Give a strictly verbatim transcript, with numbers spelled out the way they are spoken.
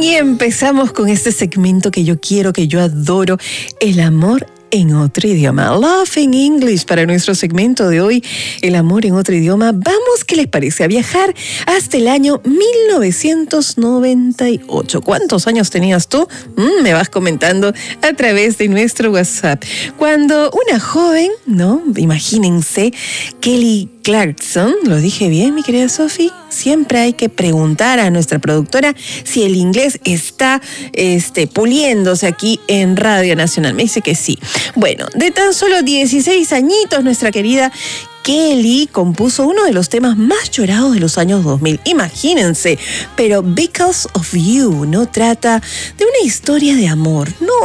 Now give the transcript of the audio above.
Y empezamos con este segmento que yo quiero, que yo adoro, el amor en otro idioma. Love in English para nuestro segmento de hoy, el amor en otro idioma. Vamos, ¿qué les parece? A viajar hasta el año mil novecientos noventa y ocho. ¿Cuántos años tenías tú? Mm, me vas comentando a través de nuestro WhatsApp. Cuando una joven, ¿no? Imagínense, Kelly Clarkson, ¿lo dije bien, mi querida Sophie? Siempre hay que preguntar a nuestra productora si el inglés está este, puliéndose aquí en Radio Nacional. Me dice que sí. Bueno, de tan solo dieciséis añitos, nuestra querida Kelly compuso uno de los temas más llorados de los años dos mil. Imagínense, pero Because of You no trata de una historia de amor, no